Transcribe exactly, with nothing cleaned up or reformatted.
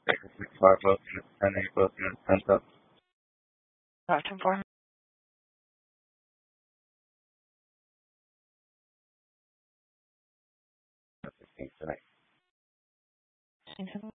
six five close units, ten eight close units, ten up. Doctor four. fifteen tonight.